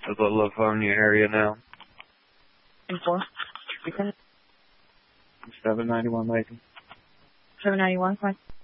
the Livonia area now. 4. 791 Macon. 791, fine.